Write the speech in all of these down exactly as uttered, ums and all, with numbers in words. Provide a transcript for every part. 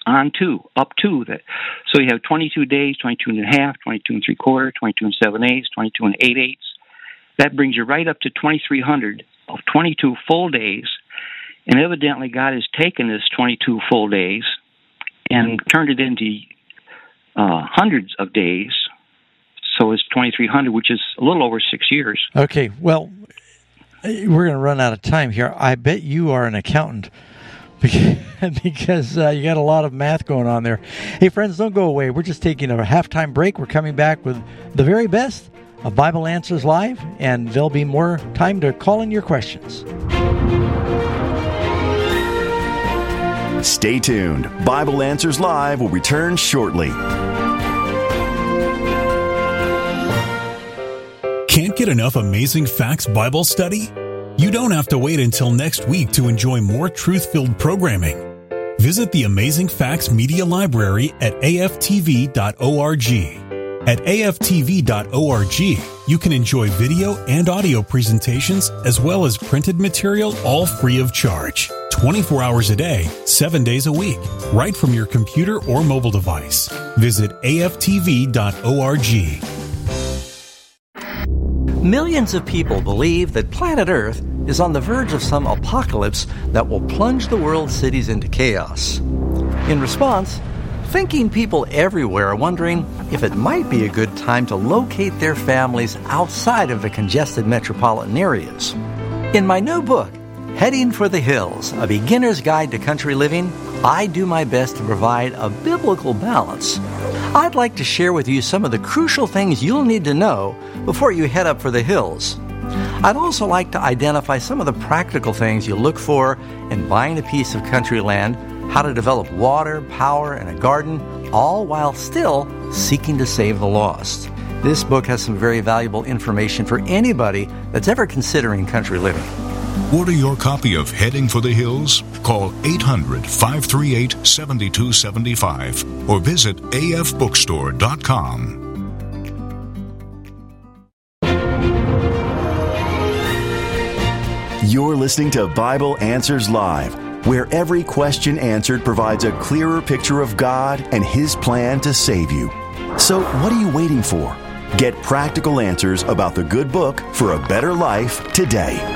on to, up to that. So you have twenty-two days, twenty-two and a half, twenty-two and three quarter, twenty-two and seven eighths, twenty-two and eight eighths. That brings you right up to twenty-three hundred of twenty-two full days. And evidently God has taken this twenty-two full days and turned it into uh, hundreds of days. So it's twenty-three hundred, which is a little over six years. Okay, well, we're going to run out of time here. I bet you are an accountant because uh, you got a lot of math going on there. Hey, friends, don't go away. We're just taking a halftime break. We're coming back with the very best of Bible Answers Live, and there'll be more time to call in your questions. Stay tuned. Bible Answers Live will return shortly. Can't get enough Amazing Facts Bible study? You don't have to wait until next week to enjoy more truth-filled programming. Visit the Amazing Facts Media Library at A F T V dot org. At A F T V dot org, you can enjoy video and audio presentations as well as printed material, all free of charge. twenty-four hours a day, seven days a week, right from your computer or mobile device. Visit A F T V dot org. Millions of people believe that planet Earth is on the verge of some apocalypse that will plunge the world's cities into chaos. In response, thinking people everywhere are wondering if it might be a good time to locate their families outside of the congested metropolitan areas. In my new book, Heading for the Hills, A Beginner's Guide to Country Living, I do my best to provide a biblical balance. I'd like to share with you some of the crucial things you'll need to know before you head up for the hills. I'd also like to identify some of the practical things you look for in buying a piece of country land, how to develop water, power, and a garden, all while still seeking to save the lost. This book has some very valuable information for anybody that's ever considering country living. Order your copy of Heading for the Hills. Call eight hundred, five three eight, seven two seven five or visit A F bookstore dot com. You're listening to Bible Answers Live, where every question answered provides a clearer picture of God and His plan to save you. So what are you waiting for? Get practical answers about the good book for a better life today.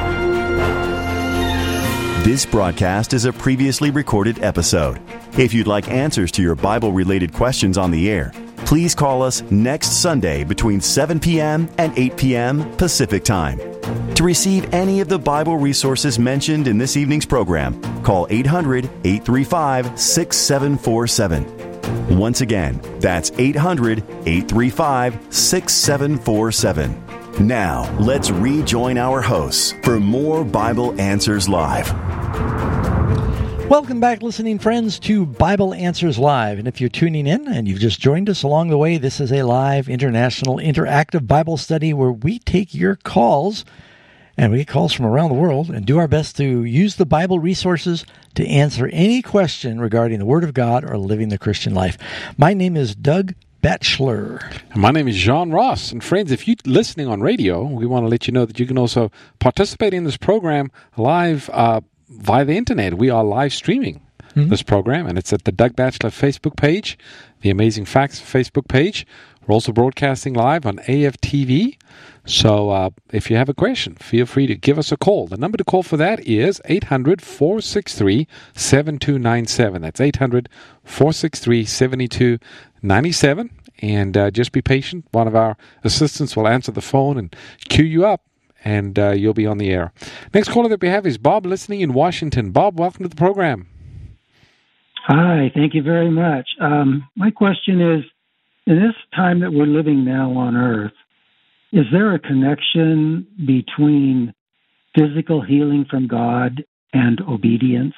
This broadcast is a previously recorded episode. If you'd like answers to your Bible-related questions on the air, please call us next Sunday between seven p.m. and eight p.m. Pacific Time. To receive any of the Bible resources mentioned in this evening's program, call eight hundred, eight three five, six seven four seven. Once again, that's eight hundred, eight three five, six seven four seven. Now, let's rejoin our hosts for more Bible Answers Live. Welcome back, listening friends, to Bible Answers Live. And if you're tuning in and you've just joined us along the way, this is a live, international, interactive Bible study where we take your calls, and we get calls from around the world, and do our best to use the Bible resources to answer any question regarding the Word of God or living the Christian life. My name is Doug Batchelor. My name is John Ross. And friends, if you're listening on radio, we want to let you know that you can also participate in this program live uh, via the internet. We are live streaming mm-hmm. this program, and it's at the Doug Batchelor Facebook page, the Amazing Facts Facebook page. We're also broadcasting live on A F T V. So uh, if you have a question, feel free to give us a call. The number to call for that is eight hundred, four six three, seven two nine seven. That's eight hundred, four six three, seven two nine seven. And uh, just be patient. One of our assistants will answer the phone and queue you up, and uh, you'll be on the air. Next caller that we have is Bob, listening in Washington. Bob, welcome to the program. Hi, thank you very much. Um, my question is, in this time that we're living now on Earth, is there a connection between physical healing from God and obedience?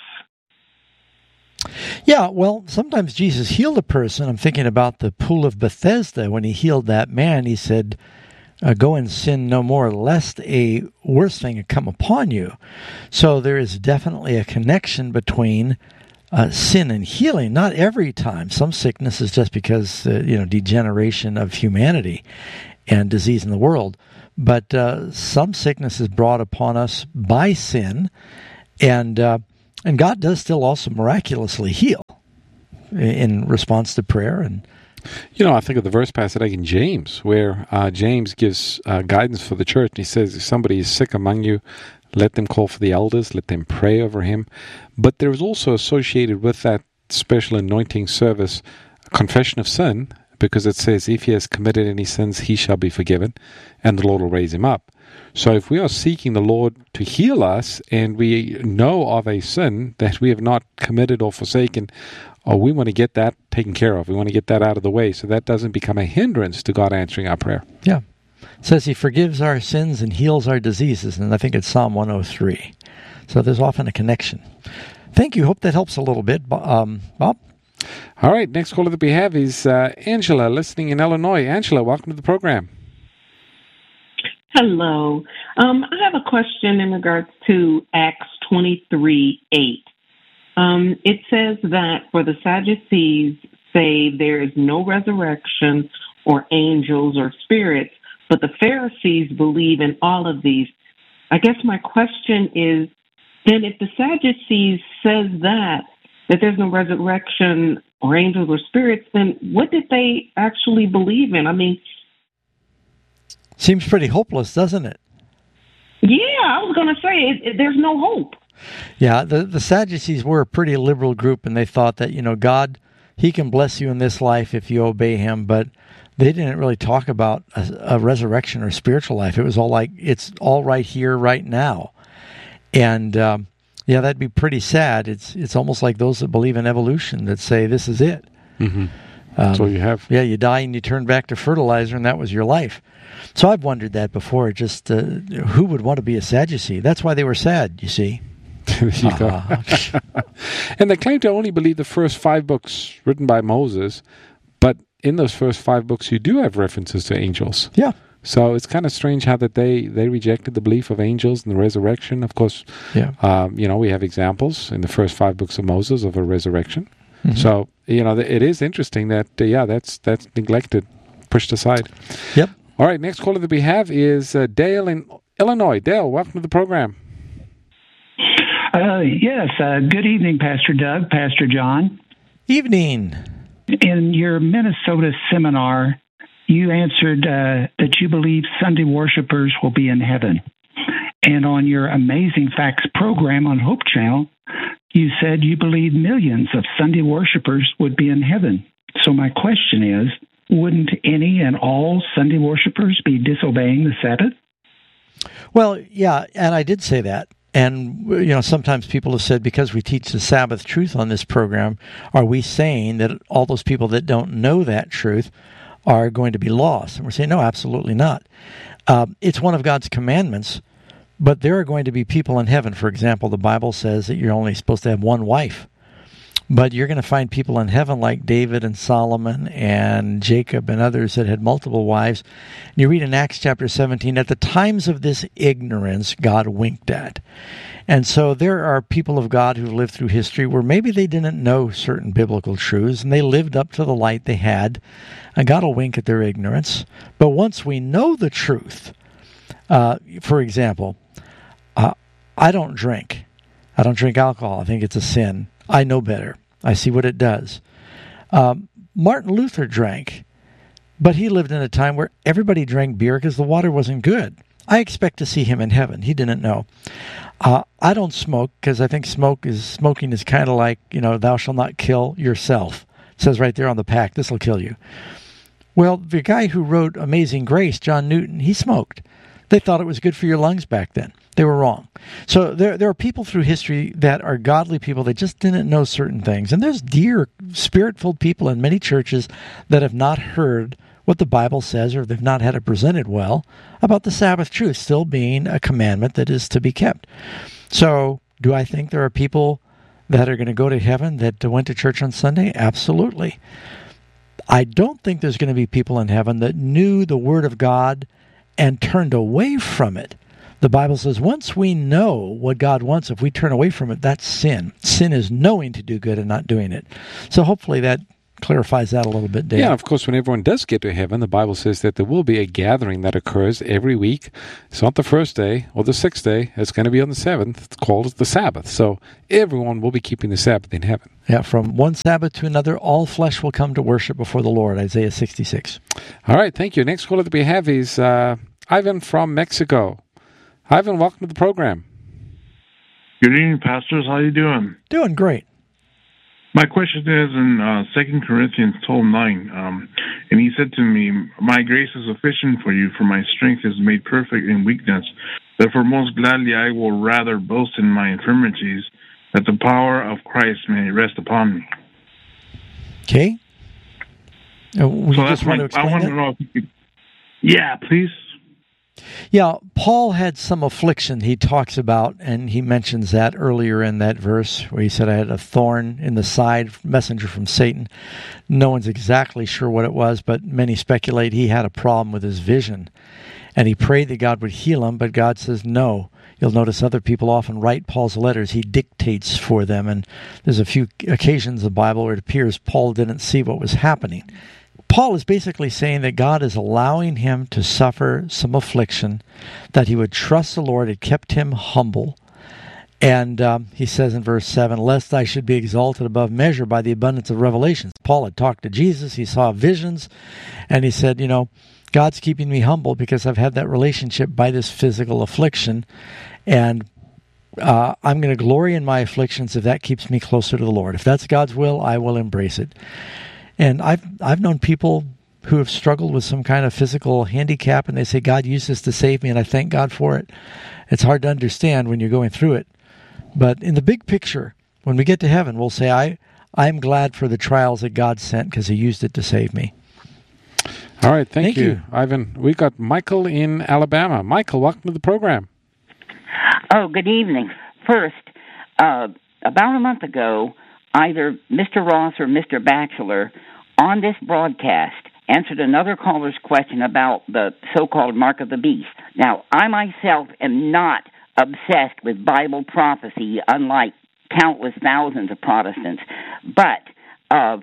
Yeah, well, sometimes Jesus healed a person. I'm thinking about the pool of Bethesda. When he healed that man, he said, uh, go and sin no more, lest a worse thing come upon you. So there is definitely a connection between uh, sin and healing. Not every time. Some sickness is just because, uh, you know, degeneration of humanity and disease in the world. But uh, some sickness is brought upon us by sin, and uh, and God does still also miraculously heal. in response to prayer. And You know, I think of the verse passage like in James, where uh, James gives uh, guidance for the church. And he says, if somebody is sick among you, let them call for the elders, let them pray over him. But there is also associated with that special anointing service a confession of sin, because it says, if he has committed any sins, he shall be forgiven, and the Lord will raise him up. So if we are seeking the Lord to heal us, and we know of a sin that we have not committed or forsaken, or we want to get that taken care of. We want to get that out of the way so that doesn't become a hindrance to God answering our prayer. Yeah. It says he forgives our sins and heals our diseases, and I think it's Psalm one oh three. So there's often a connection. Thank you. Hope that helps a little bit. Um, Bob? All right. Next caller that we have is uh, Angela, listening in Illinois. Angela, welcome to the program. Hello. Um, I have a question in regards to Acts twenty-three eight. Um, it says that for the Sadducees say there is no resurrection or angels or spirits, but the Pharisees believe in all of these. I guess my question is, then if the Sadducees says that, that there's no resurrection or angels or spirits, then what did they actually believe in? I mean, seems pretty hopeless, doesn't it? Yeah, I was going to say, it, it, there's no hope. Yeah, the, the Sadducees were a pretty liberal group, and they thought that, you know, God, he can bless you in this life if you obey him, but they didn't really talk about a, a resurrection or spiritual life. It was all like, it's all right here, right now. And, um, yeah, that'd be pretty sad. It's it's almost like those that believe in evolution that say this is it. Mm-hmm. That's um, all you have. Yeah, you die and you turn back to fertilizer, and that was your life. So I've wondered that before. Just uh, who would want to be a Sadducee? That's why they were sad, you see. There you uh-huh. go. And they claim to only believe the first five books written by Moses, but in those first five books, you do have references to angels. Yeah. So it's kind of strange how that they, they rejected the belief of angels and the resurrection. Of course, yeah. um, you know, we have examples in the first five books of Moses of a resurrection. Mm-hmm. So, you know, it is interesting that, uh, yeah, that's that's neglected, pushed aside. Yep. All right, next caller that we have is uh, Dale in Illinois. Dale, welcome to the program. Uh, yes, uh, good evening, Pastor Doug, Pastor John. Evening. In your Minnesota seminar, you answered uh, that you believe Sunday worshipers will be in heaven. And on your Amazing Facts program on Hope Channel, you said you believe millions of Sunday worshipers would be in heaven. So my question is, wouldn't any and all Sunday worshipers be disobeying the Sabbath? Well, yeah, and I did say that. And, you know, sometimes people have said, because we teach the Sabbath truth on this program, are we saying that all those people that don't know that truth are going to be lost? And we're saying, no, absolutely not. Uh, it's one of God's commandments, but there are going to be people in heaven. For example, the Bible says that you're only supposed to have one wife. But you're going to find people in heaven like David and Solomon and Jacob and others that had multiple wives. And you read in Acts chapter seventeen, at the times of this ignorance, God winked at. And so there are people of God who lived through history where maybe they didn't know certain biblical truths, and they lived up to the light they had, and God will wink at their ignorance. But once we know the truth, uh, for example, uh, I don't drink. I don't drink alcohol. I think it's a sin. I know better. I see what it does. Um, Martin Luther drank, but he lived in a time where everybody drank beer because the water wasn't good. I expect to see him in heaven. He didn't know. Uh, I don't smoke because I think smoke is smoking is kind of like, you know, thou shalt not kill yourself. It says right there on the pack, this will kill you. Well, the guy who wrote Amazing Grace, John Newton, he smoked. They thought it was good for your lungs back then. They were wrong. So there there are people through history that are godly people that just didn't know certain things. And there's dear, spirit-filled people in many churches that have not heard what the Bible says, or they've not had it presented well, about the Sabbath truth still being a commandment that is to be kept. So do I think there are people that are going to go to heaven that went to church on Sunday? Absolutely. I don't think there's going to be people in heaven that knew the Word of God and turned away from it. The Bible says once we know what God wants, if we turn away from it, that's sin. Sin is knowing to do good and not doing it. So hopefully that clarifies that a little bit, Dave. Yeah, of course, when everyone does get to heaven, the Bible says that there will be a gathering that occurs every week. It's not the first day or the sixth day. It's going to be on the seventh. It's called the Sabbath. So everyone will be keeping the Sabbath in heaven. Yeah, from one Sabbath to another, all flesh will come to worship before the Lord, Isaiah sixty-six. All right, thank you. Next caller that we have is uh, Ivan from Mexico. Ivan, welcome to the program. Good evening, pastors. How you doing? Doing great. My question is in uh, Second Corinthians twelve nine, um, and he said to me, "My grace is sufficient for you, for my strength is made perfect in weakness. Therefore, most gladly I will rather boast in my infirmities, that the power of Christ may rest upon me." Okay. Uh, we so just want to explain I want that? to know if you could. Yeah, please. Yeah, Paul had some affliction he talks about, and he mentions that earlier in that verse where he said, I had a thorn in the side, messenger from Satan. No one's exactly sure what it was, but many speculate he had a problem with his vision. And he prayed that God would heal him, but God says no. You'll notice other people often write Paul's letters. He dictates for them, and there's a few occasions in the Bible where it appears Paul didn't see what was happening. Paul is basically saying that God is allowing him to suffer some affliction, that he would trust the Lord. It kept him humble. And um, he says in verse seven, lest I should be exalted above measure by the abundance of revelations. Paul had talked to Jesus. He saw visions. And he said, you know, God's keeping me humble because I've had that relationship by this physical affliction. And uh, I'm going to glory in my afflictions if that keeps me closer to the Lord. If that's God's will, I will embrace it. And I've I've known people who have struggled with some kind of physical handicap, and they say, God used this to save me, and I thank God for it. It's hard to understand when you're going through it. But in the big picture, when we get to heaven, we'll say, I, I'm glad for the trials that God sent because he used it to save me. All right, thank, thank you, you, Ivan. We got Michael in Alabama. Michael, welcome to the program. Oh, good evening. First, uh, about a month ago, either Mister Ross or Mister Batchelor on this broadcast answered another caller's question about the so-called mark of the beast. Now, I myself am not obsessed with Bible prophecy, unlike countless thousands of Protestants, but uh,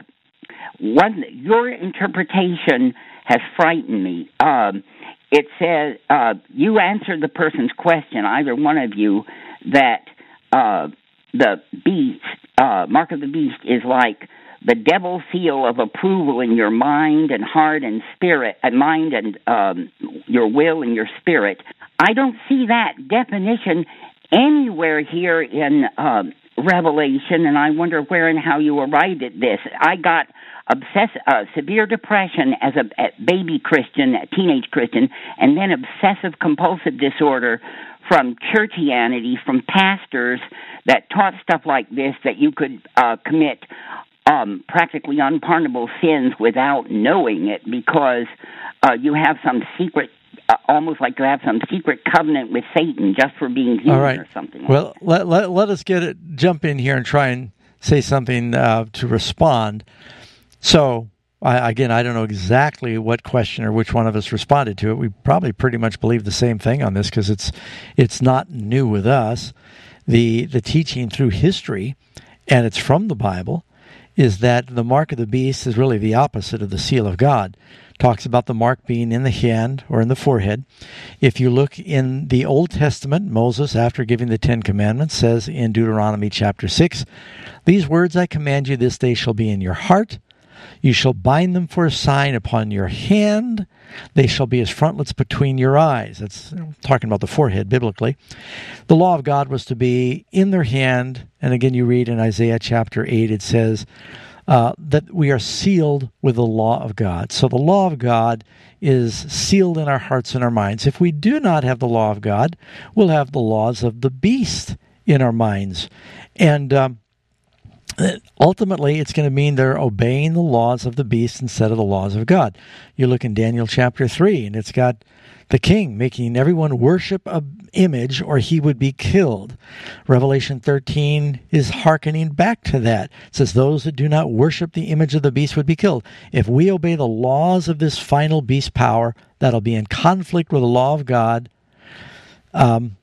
one your interpretation has frightened me. Um, it says, uh, you answered the person's question, either one of you, that uh, the beast, uh, mark of the beast, is like the devil's seal of approval in your mind and heart and spirit, and mind and um, your will and your spirit. I don't see that definition anywhere here in um, Revelation, and I wonder where and how you arrived at this. I got obsess- uh, severe depression as a, a baby Christian, a teenage Christian, and then obsessive-compulsive disorder from churchianity, from pastors that taught stuff like this, that you could uh, commit um, practically unpardonable sins without knowing it because uh, you have some secret, uh, almost like you have some secret covenant with Satan just for being human. All right. Or something. Well, let, let, let us get it, jump in here and try and say something uh, to respond. So, I, again, I don't know exactly what question or which one of us responded to it. We probably pretty much believe the same thing on this because it's it's not new with us. The the teaching through history, and it's from the Bible, is that the mark of the beast is really the opposite of the seal of God. Talks about the mark being in the hand or in the forehead. If you look in the Old Testament, Moses, after giving the Ten Commandments, says in Deuteronomy chapter six, "These words I command you this day shall be in your heart. You shall bind them for a sign upon your hand. They shall be as frontlets between your eyes." That's talking about the forehead biblically. The law of God was to be in their hand. And again, you read in Isaiah chapter eight, it says uh, that we are sealed with the law of God. So the law of God is sealed in our hearts and our minds. If we do not have the law of God, we'll have the laws of the beast in our minds. And um, ultimately, it's going to mean they're obeying the laws of the beast instead of the laws of God. You look in Daniel chapter three, and it's got the king making everyone worship an image or he would be killed. Revelation thirteen is hearkening back to that. It says those that do not worship the image of the beast would be killed. If we obey the laws of this final beast power, that'll be in conflict with the law of God. Um,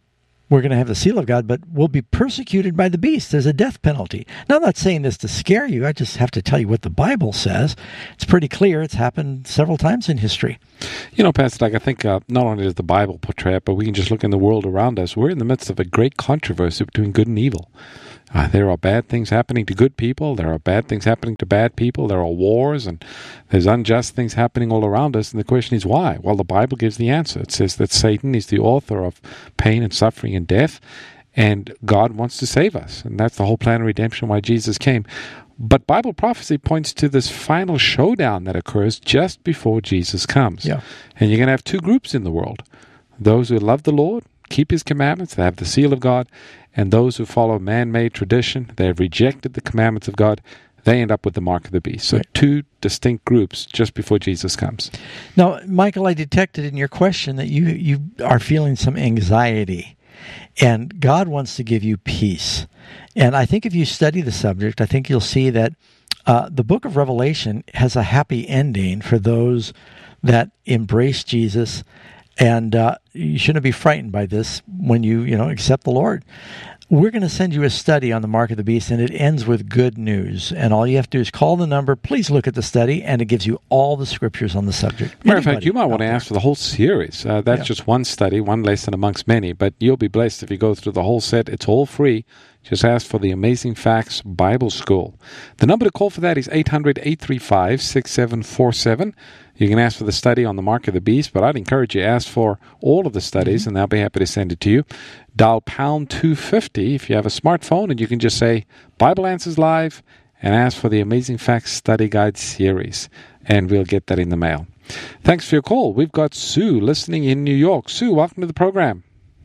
we're going to have the seal of God, but we'll be persecuted by the beast. There's a death penalty. Now, I'm not saying this to scare you. I just have to tell you what the Bible says. It's pretty clear. It's happened several times in history. You know, Pastor Doug, I think uh, not only does the Bible portray it, but we can just look in the world around us. We're in the midst of a great controversy between good and evil. Uh, there are bad things happening to good people. There are bad things happening to bad people. There are wars, and there's unjust things happening all around us. And the question is why? Well, the Bible gives the answer. It says that Satan is the author of pain and suffering and death, and God wants to save us. And that's the whole plan of redemption, why Jesus came. But Bible prophecy points to this final showdown that occurs just before Jesus comes. Yeah. And you're going to have two groups in the world. Those who love the Lord, keep His commandments, they have the seal of God, and those who follow man-made tradition, they have rejected the commandments of God, they end up with the mark of the beast. So right. Two distinct groups just before Jesus comes. Now, Michael, I detected in your question that you, you are feeling some anxiety, and God wants to give you peace. And I think if you study the subject, I think you'll see that uh, the book of Revelation has a happy ending for those that embrace Jesus. And uh, you shouldn't be frightened by this when you, you know, accept the Lord. We're going to send you a study on the mark of the beast, and it ends with good news. And all you have to do is call the number. Please look at the study, and it gives you all the scriptures on the subject. Matter of fact, you might want to ask for the whole series. Uh, that's yeah. just one study, one lesson amongst many. But you'll be blessed if you go through the whole set. It's all free. Just ask for the Amazing Facts Bible School. The number to call for that is eight hundred, eight three five, six seven four seven. You can ask for the study on the mark of the beast, but I'd encourage you to ask for all of the studies, mm-hmm. and they'll be happy to send it to you. Dial pound two fifty if you have a smartphone, and you can just say Bible Answers Live and ask for the Amazing Facts Study Guide series, and we'll get that in the mail. Thanks for your call. We've got Sue listening in New York. Sue, welcome to the program.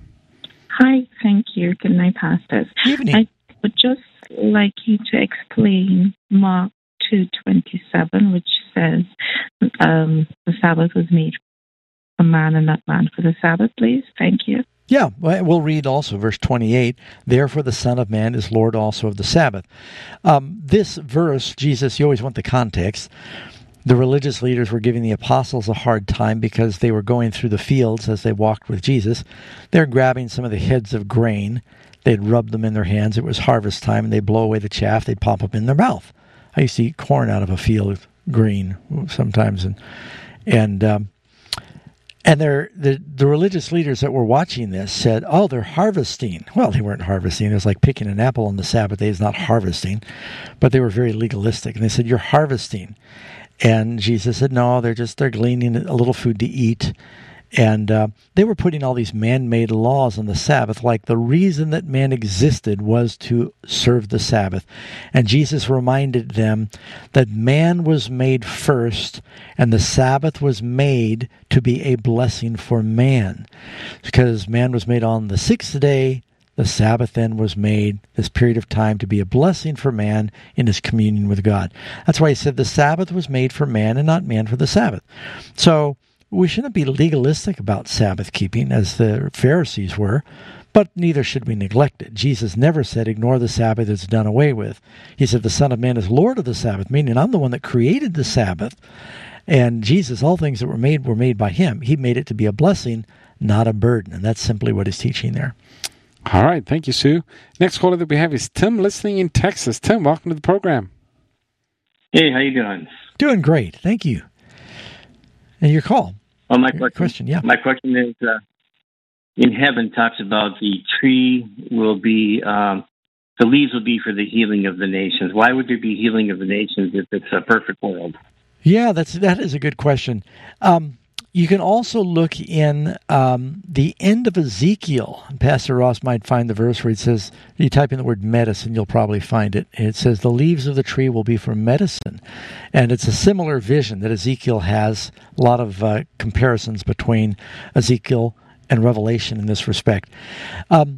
Hi, thank you. Good night, pastors. Evening. I would just like you to explain Mark two twenty-seven, which says um, the Sabbath was made for man and not man for the Sabbath, please. Thank you. Yeah, we'll read also verse twenty-eight, therefore the Son of Man is Lord also of the Sabbath. Um, this verse, Jesus, you always want the context. The religious leaders were giving the apostles a hard time because they were going through the fields as they walked with Jesus. They're grabbing some of the heads of grain. They'd rub them in their hands. It was harvest time, and they'd blow away the chaff. They'd pop them in their mouth. I used to eat corn out of a field of green sometimes, and and um, and they're, the the religious leaders that were watching this said, "Oh, they're harvesting." Well, they weren't harvesting. It was like picking an apple on the Sabbath day is not harvesting, but they were very legalistic, and they said, "You're harvesting." And Jesus said, no, they're just, they're gleaning a little food to eat. And uh, they were putting all these man-made laws on the Sabbath, like the reason that man existed was to serve the Sabbath. And Jesus reminded them that man was made first, and the Sabbath was made to be a blessing for man. Because man was made on the sixth day, the Sabbath then was made, this period of time, to be a blessing for man in his communion with God. That's why he said the Sabbath was made for man and not man for the Sabbath. So we shouldn't be legalistic about Sabbath keeping as the Pharisees were, but neither should we neglect it. Jesus never said, ignore the Sabbath, it's done away with. He said the Son of Man is Lord of the Sabbath, meaning I'm the one that created the Sabbath. And Jesus, all things that were made were made by him. He made it to be a blessing, not a burden. And that's simply what he's teaching there. All right. Thank you, Sue. Next caller that we have is Tim listening in Texas. Tim, welcome to the program. Hey, how you doing? Doing great. Thank you. And your call. Well, my your question, question, yeah. My question is, uh, in heaven talks about the tree will be, um, the leaves will be for the healing of the nations. Why would there be healing of the nations if it's a perfect world? Yeah, that's that is a good question. Um, You can also look in um, the end of Ezekiel. Pastor Ross might find the verse where it says, you type in the word medicine, you'll probably find it. It says, the leaves of the tree will be for medicine. And it's a similar vision that Ezekiel has. A lot of uh, comparisons between Ezekiel and Revelation in this respect. Um,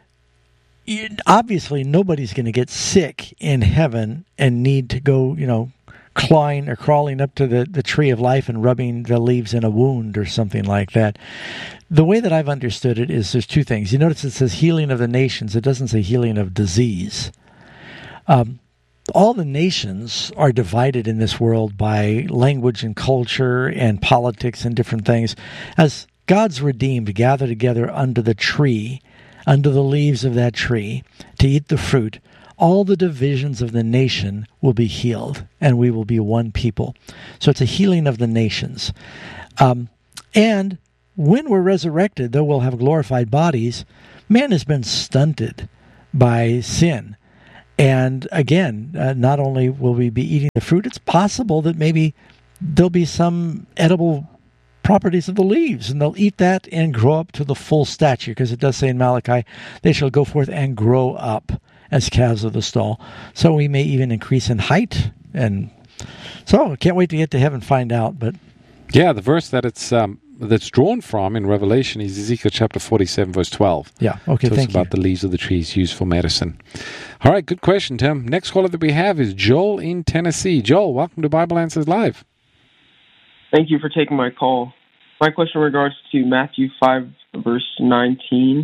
obviously, nobody's going to get sick in heaven and need to go, you know, clawing or crawling up to the, the tree of life and rubbing the leaves in a wound or something like that. The way that I've understood it is there's two things. You notice it says healing of the nations. It doesn't say healing of disease. Um, all the nations are divided in this world by language and culture and politics and different things. As God's redeemed gather together under the tree under the leaves of that tree to eat the fruit, all the divisions of the nation will be healed, and we will be one people. So it's a healing of the nations. Um, and when we're resurrected, though we'll have glorified bodies, man has been stunted by sin. And again, uh, not only will we be eating the fruit, it's possible that maybe there'll be some edible properties of the leaves, and they'll eat that and grow up to the full stature, because it does say in Malachi, they shall go forth and grow up as calves of the stall. So we may even increase in height. And so I can't wait to get to heaven and find out. But yeah, the verse that it's um, that's drawn from in Revelation is Ezekiel chapter forty-seven, verse twelve. Yeah, okay, so thank it's about you. the leaves of the trees used for medicine. All right, good question, Tim. Next caller that we have is Joel in Tennessee. Joel, welcome to Bible Answers Live. Thank you for taking my call. My question regards to Matthew five, verse nineteen.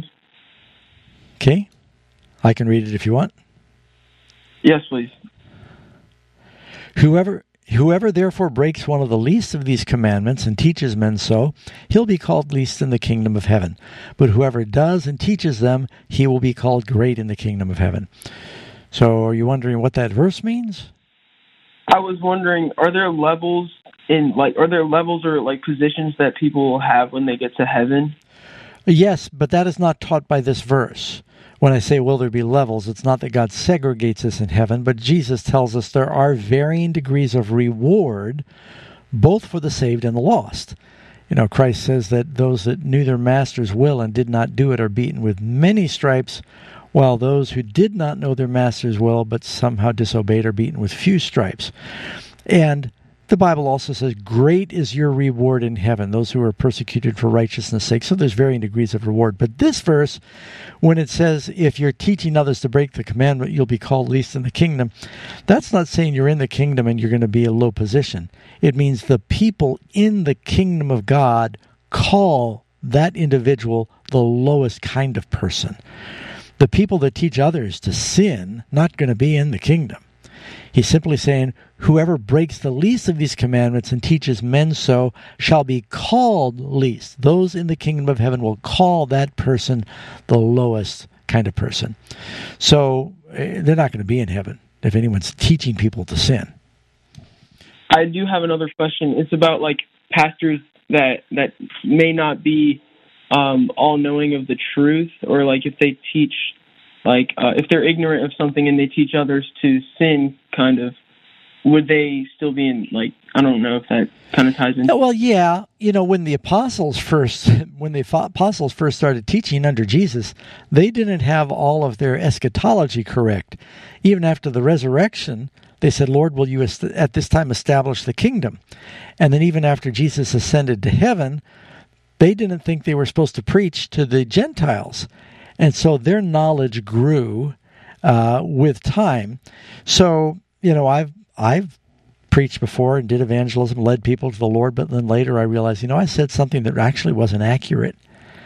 Okay. I can read it if you want. Yes, please. Whoever whoever therefore breaks one of the least of these commandments and teaches men so, he'll be called least in the kingdom of heaven. But whoever does and teaches them, he will be called great in the kingdom of heaven. So are you wondering what that verse means? I was wondering, are there levels in like are there levels or like positions that people will have when they get to heaven? Yes, but that is not taught by this verse. When I say, will there be levels, it's not that God segregates us in heaven, but Jesus tells us there are varying degrees of reward, both for the saved and the lost. You know, Christ says that those that knew their master's will and did not do it are beaten with many stripes, while those who did not know their master's will but somehow disobeyed are beaten with few stripes. And the Bible also says, great is your reward in heaven, those who are persecuted for righteousness' sake. So there's varying degrees of reward. But this verse, when it says, if you're teaching others to break the commandment, you'll be called least in the kingdom, that's not saying you're in the kingdom and you're going to be a low position. It means the people in the kingdom of God call that individual the lowest kind of person. The people that teach others to sin, not going to be in the kingdom. He's simply saying, whoever breaks the least of these commandments and teaches men so shall be called least. Those in the kingdom of heaven will call that person the lowest kind of person. So they're not going to be in heaven if anyone's teaching people to sin. I do have another question. It's about like pastors that that may not be um, all knowing of the truth, or like if they teach. Like, uh, if they're ignorant of something and they teach others to sin, kind of, would they still be in, like, I don't know if that kind of ties in. Well, yeah. You know, when the apostles first, when the apostles first started teaching under Jesus, they didn't have all of their eschatology correct. Even after the resurrection, they said, Lord, will you est- at this time establish the kingdom? And then even after Jesus ascended to heaven, they didn't think they were supposed to preach to the Gentiles. And so their knowledge grew uh, with time. So, you know, I've I've preached before and did evangelism, led people to the Lord, but then later I realized, you know, I said something that actually wasn't accurate.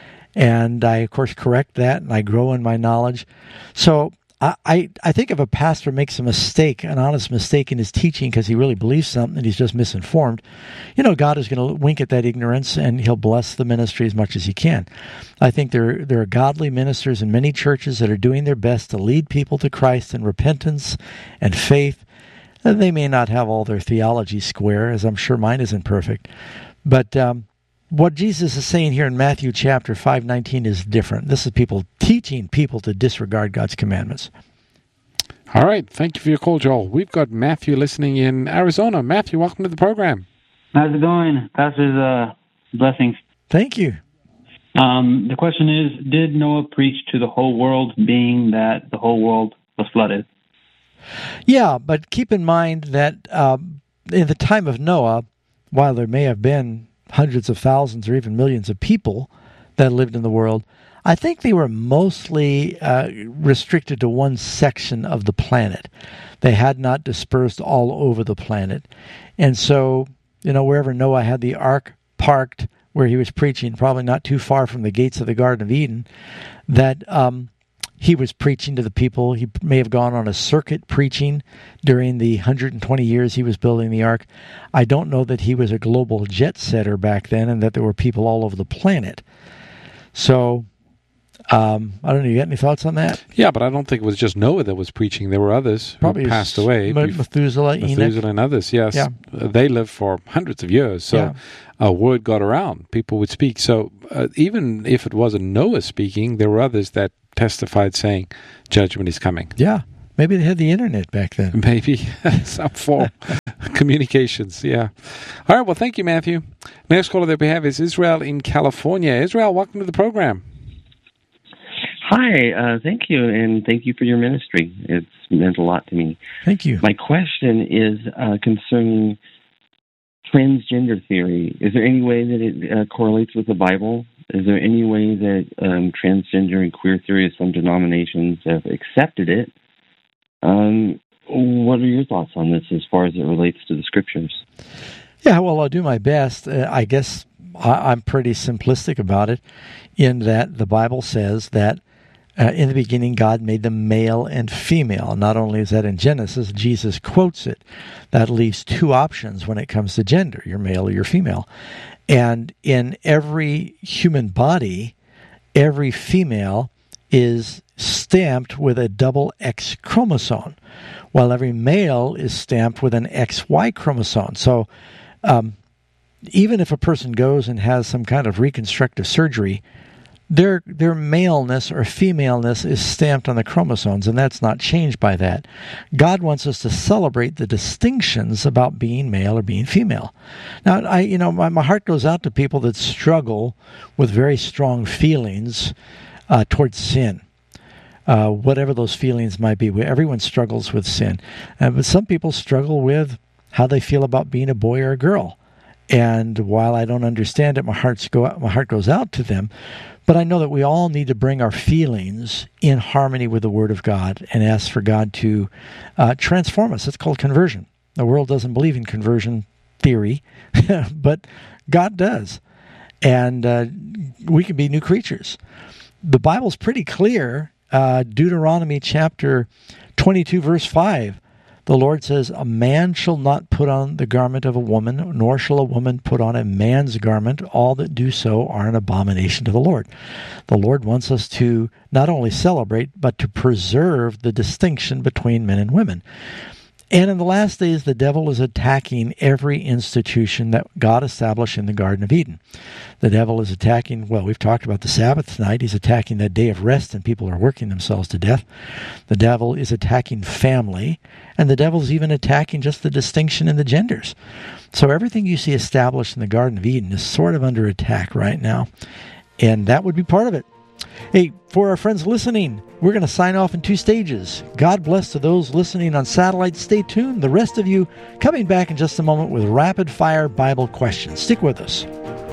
And I, of course, correct that, and I grow in my knowledge. So I, I, I think if a pastor makes a mistake, an honest mistake in his teaching because he really believes something and he's just misinformed, you know, God is going to wink at that ignorance and he'll bless the ministry as much as he can. I think there, there are godly ministers in many churches that are doing their best to lead people to Christ in repentance and faith. And they may not have all their theology square, as I'm sure mine isn't perfect. But um, what Jesus is saying here in Matthew chapter five nineteen is different. This is people teaching people to disregard God's commandments. All right. Thank you for your call, Joel. We've got Matthew listening in Arizona. Matthew, welcome to the program. How's it going? Pastor's uh, blessings. Thank you. Um, the question is, did Noah preach to the whole world, being that the whole world was flooded? Yeah, but keep in mind that uh, in the time of Noah, while there may have been hundreds of thousands or even millions of people that lived in the world, I think they were mostly uh, restricted to one section of the planet. They had not dispersed all over the planet. And so, you know, wherever Noah had the ark parked, where he was preaching, probably not too far from the gates of the Garden of Eden, that um, he was preaching to the people. He may have gone on a circuit preaching during the one hundred twenty years he was building the ark. I don't know that he was a global jet setter back then and that there were people all over the planet. So Um, I don't know. You got any thoughts on that? Yeah, but I don't think it was just Noah that was preaching. There were others Probably who passed away. Methuselah, Enoch. Methuselah and others, yes. Yeah. Uh, they lived for hundreds of years. So Yeah. a word got around. People would speak. So uh, even if it wasn't Noah speaking, there were others that testified saying judgment is coming. Yeah. Maybe they had the internet back then. Maybe some form communications. Yeah. All right. Well, thank you, Matthew. Next caller that we have is Israel in California. Israel, welcome to the program. Hi, uh, thank you, and thank you for your ministry. It's meant a lot to me. Thank you. My question is uh, concerning transgender theory. Is there any way that it uh, correlates with the Bible? Is there any way that um, transgender and queer theory, some denominations have accepted it? Um, what are your thoughts on this as far as it relates to the Scriptures? Yeah, well, I'll do my best. Uh, I guess I, I'm pretty simplistic about it in that the Bible says that Uh, in the beginning, God made them male and female. Not only is that in Genesis, Jesus quotes it. That leaves two options when it comes to gender. You're male or you're female. And in every human body, every female is stamped with a double X chromosome, while every male is stamped with an X Y chromosome. So um, even if a person goes and has some kind of reconstructive surgery, Their their maleness or femaleness is stamped on the chromosomes, and that's not changed by that. God wants us to celebrate the distinctions about being male or being female. Now, I you know my, my heart goes out to people that struggle with very strong feelings uh, towards sin, uh, whatever those feelings might be. Everyone struggles with sin, uh, but some people struggle with how they feel about being a boy or a girl. And while I don't understand it, my hearts go out, my heart goes out to them. But I know that we all need to bring our feelings in harmony with the Word of God and ask for God to uh, transform us. It's called conversion. The world doesn't believe in conversion theory, but God does. And uh, we can be new creatures. The Bible's pretty clear. Uh, Deuteronomy chapter twenty-two, verse five. The Lord says, "A man shall not put on the garment of a woman, nor shall a woman put on a man's garment. All that do so are an abomination to the Lord." The Lord wants us to not only celebrate, but to preserve the distinction between men and women. And in the last days, the devil is attacking every institution that God established in the Garden of Eden. The devil is attacking, well, we've talked about the Sabbath tonight. He's attacking that day of rest, and people are working themselves to death. The devil is attacking family, and the devil is even attacking just the distinction in the genders. So everything you see established in the Garden of Eden is sort of under attack right now, and that would be part of it. Hey, for our friends listening, we're going to sign off in two stages. God bless to those listening on satellite. Stay tuned. The rest of you coming back in just a moment with rapid-fire Bible questions. Stick with us.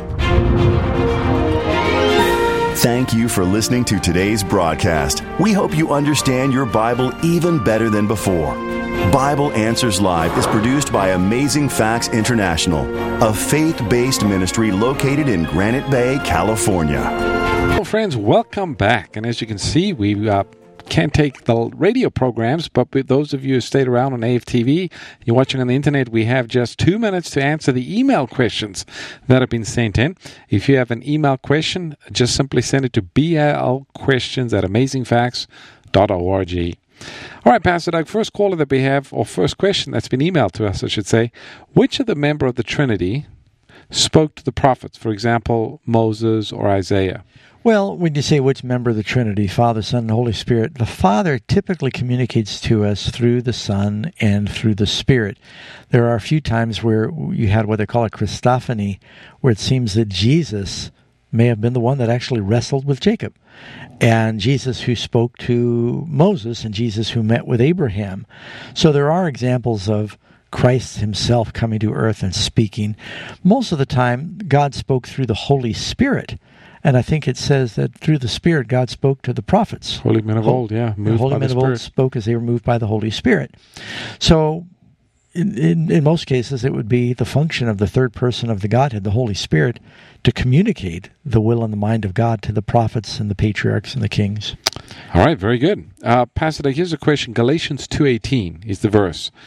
Thank you for listening to today's broadcast. We hope you understand your Bible even better than before. Bible Answers Live is produced by Amazing Facts International, a faith-based ministry located in Granite Bay, California. Well, friends, welcome back. And as you can see, we uh, can't take the radio programs, but with those of you who stayed around on A F T V, you're watching on the internet, we have just two minutes to answer the email questions that have been sent in. If you have an email question, just simply send it to b l questions at amazing facts dot org. All right, Pastor Doug, first caller that we have, or first question that's been emailed to us, I should say, which of the member of the Trinity spoke to the prophets, for example, Moses or Isaiah? Well, when you say which member of the Trinity, Father, Son, and Holy Spirit, the Father typically communicates to us through the Son and through the Spirit. There are a few times where you had what they call a Christophany, where it seems that Jesus may have been the one that actually wrestled with Jacob, and Jesus who spoke to Moses, and Jesus who met with Abraham. So there are examples of Christ himself coming to earth and speaking. Most of the time, God spoke through the Holy Spirit. And I think it says that through the Spirit, God spoke to the prophets. Holy men of old, yeah. The holy men of old spoke as they were moved by the Holy Spirit. So in, in, in most cases, it would be the function of the third person of the Godhead, the Holy Spirit, to communicate the will and the mind of God to the prophets and the patriarchs and the kings. All right, very good. Uh, Pastor, here's a question. Galatians two eighteen is the verse.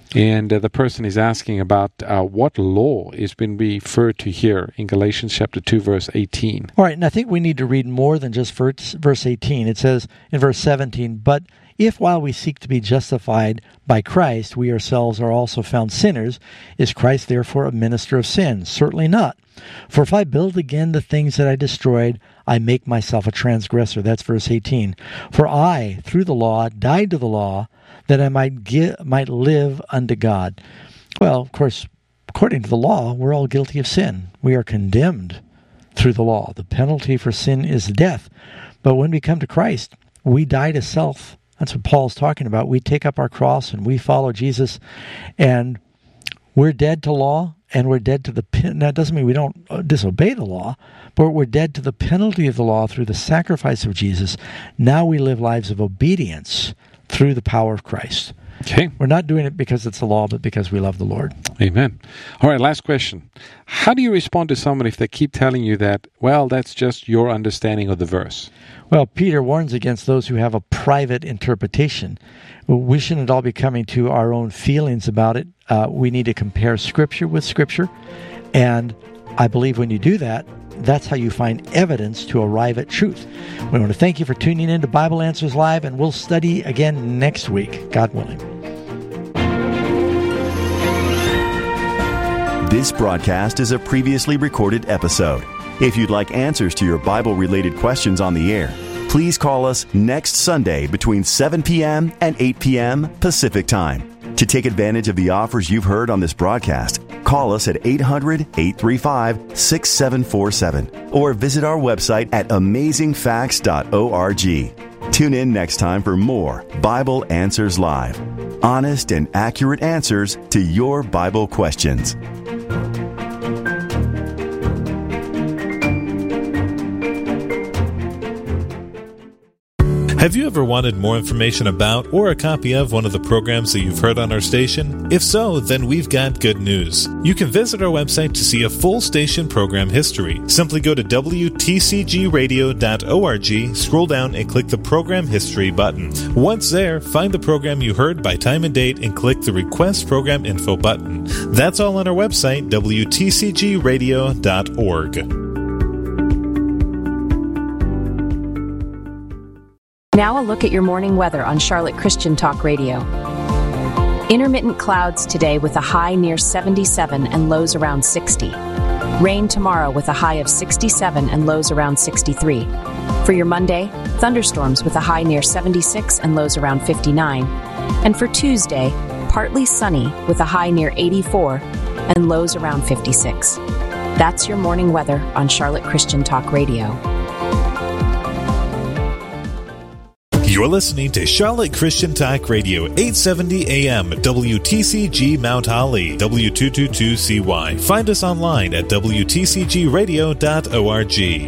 And uh, the person is asking about uh, what law is being referred to here in Galatians chapter two, verse eighteen. All right, and I think we need to read more than just verse, verse eighteen. It says in verse seventeen, "But if while we seek to be justified by Christ, we ourselves are also found sinners, is Christ therefore a minister of sin? Certainly not. For if I build again the things that I destroyed, I make myself a transgressor." That's verse eighteen. "For I, through the law, died to the law, that I might get, might live unto God." Well, of course, according to the law, we're all guilty of sin. We are condemned through the law. The penalty for sin is death. But when we come to Christ, we die to self. That's what Paul's talking about. We take up our cross and we follow Jesus, and we're dead to law, and we're dead to the pen. That doesn't mean we don't disobey the law, but we're dead to the penalty of the law through the sacrifice of Jesus. Now we live lives of obedience through the power of Christ. Okay. We're not doing it because it's the law, but because we love the Lord. Amen. All right, last question. How do you respond to someone if they keep telling you that, well, that's just your understanding of the verse? Well, Peter warns against those who have a private interpretation. We shouldn't all be coming to our own feelings about it. Uh, we need to compare Scripture with Scripture. And I believe when you do that, that's how you find evidence to arrive at truth. We want to thank you for tuning in to Bible Answers Live, and we'll study again next week, God willing. This broadcast is a previously recorded episode. If you'd like answers to your Bible-related questions on the air, please call us next Sunday between seven p.m. and eight p.m. Pacific Time. To take advantage of the offers you've heard on this broadcast, call us at eight hundred, eight three five, six seven four seven or visit our website at amazing facts dot org. Tune in next time for more Bible Answers Live. Honest and accurate answers to your Bible questions. Have you ever wanted more information about or a copy of one of the programs that you've heard on our station? If so, then we've got good news. You can visit our website to see a full station program history. Simply go to w t c g radio dot org, scroll down and click the Program History button. Once there, find the program you heard by time and date and click the Request Program Info button. That's all on our website, w t c g radio dot org. Now a look at your morning weather on Charlotte Christian Talk Radio. Intermittent clouds today with a high near seventy-seven and lows around sixty. Rain tomorrow with a high of sixty-seven and lows around sixty-three. For your Monday, thunderstorms with a high near seventy-six and lows around fifty-nine. And for Tuesday, partly sunny with a high near eighty-four and lows around fifty-six. That's your morning weather on Charlotte Christian Talk Radio. You're listening to Charlotte Christian Talk Radio, eight seventy A M, W T C G Mount Holly, W two twenty-two C Y. Find us online at w t c g radio dot org.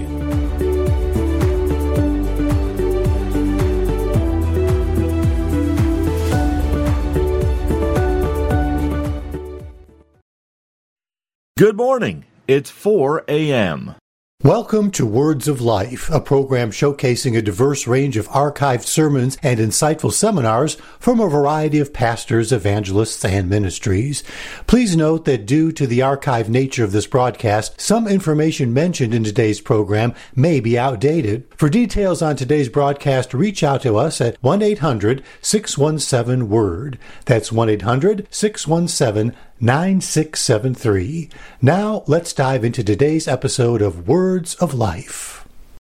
Good morning. It's four A M. Welcome to Words of Life, a program showcasing a diverse range of archived sermons and insightful seminars from a variety of pastors, evangelists, and ministries. Please note that due to the archived nature of this broadcast, some information mentioned in today's program may be outdated. For details on today's broadcast, reach out to us at one eight hundred, six one seven, WORD. That's one eight hundred, six one seven, nine six seven three. Now, let's dive into today's episode of Words of Life.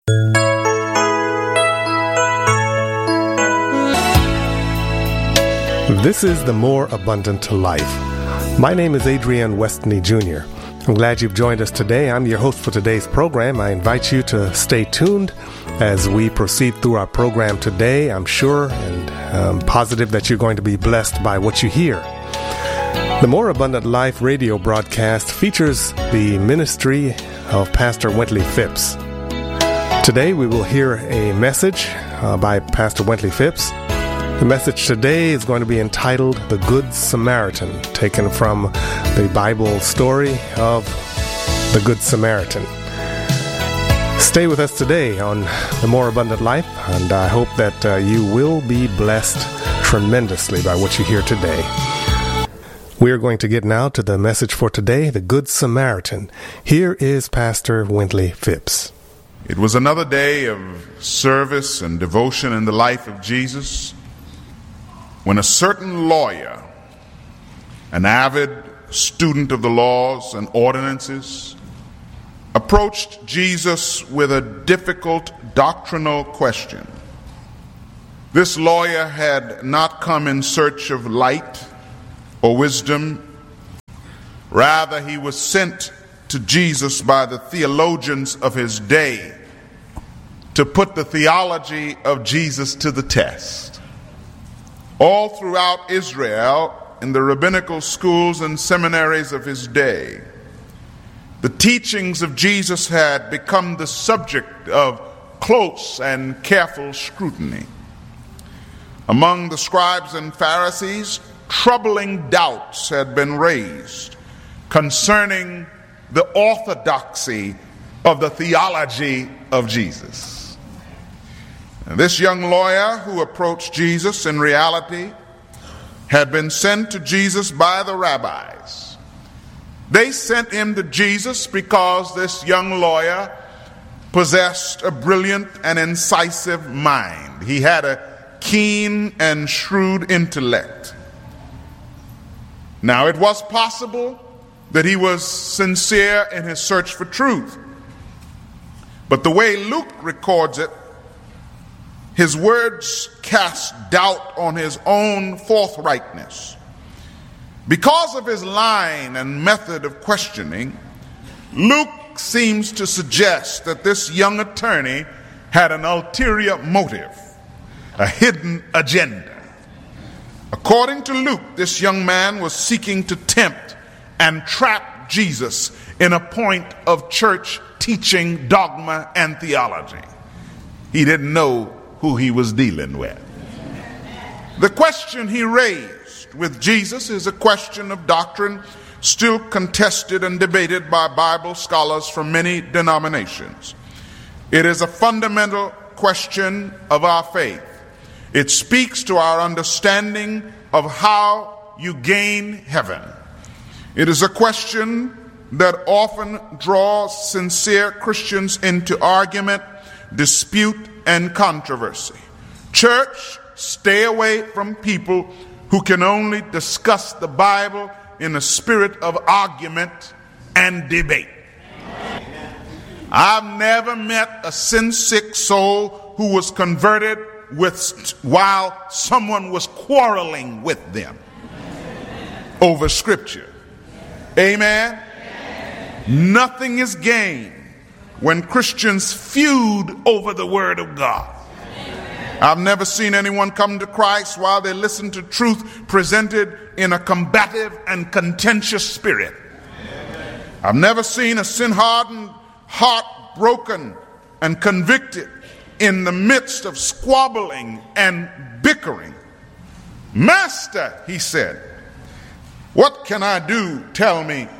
This is The More Abundant Life. My name is Adrian Westney Junior I'm glad you've joined us today. I'm your host for today's program. I invite you to stay tuned as we proceed through our program today. I'm sure and um, positive that you're going to be blessed by what you hear. The More Abundant Life radio broadcast features the ministry of Pastor Wentley Phipps. Today we will hear a message uh, by Pastor Wentley Phipps. The message today is going to be entitled The Good Samaritan, taken from the Bible story of the Good Samaritan. Stay with us today on The More Abundant Life, and I hope that uh, you will be blessed tremendously by what you hear today. We are going to get now to the message for today, the Good Samaritan. Here is Pastor Wendley Phipps. It was another day of service and devotion in the life of Jesus when a certain lawyer, an avid student of the laws and ordinances, approached Jesus with a difficult doctrinal question. This lawyer had not come in search of light or wisdom. Rather, he was sent to Jesus by the theologians of his day to put the theology of Jesus to the test. All throughout Israel, in the rabbinical schools and seminaries of his day, the teachings of Jesus had become the subject of close and careful scrutiny. Among the scribes and Pharisees, troubling doubts had been raised concerning the orthodoxy of the theology of Jesus. And this young lawyer who approached Jesus in reality had been sent to Jesus by the rabbis. They sent him to Jesus because this young lawyer possessed a brilliant and incisive mind. He had a keen and shrewd intellect. Now, it was possible that he was sincere in his search for truth. But the way Luke records it, his words cast doubt on his own forthrightness. Because of his line and method of questioning, Luke seems to suggest that this young attorney had an ulterior motive, a hidden agenda. According to Luke, this young man was seeking to tempt and trap Jesus in a point of church teaching, dogma, and theology. He didn't know who he was dealing with. The question he raised with Jesus is a question of doctrine still contested and debated by Bible scholars from many denominations. It is a fundamental question of our faith. It speaks to our understanding of how you gain heaven. It is a question that often draws sincere Christians into argument, dispute, and controversy. Church, stay away from people who can only discuss the Bible in a spirit of argument and debate. I've never met a sin-sick soul who was converted with while someone was quarreling with them over scripture. Amen. Nothing is gained when Christians feud over the word of God. I've never seen anyone come to Christ while they listen to truth presented in a combative and contentious spirit. I've never seen a sin-hardened heart broken and convicted in the midst of squabbling and bickering. Master, he said, what can I do? Tell me.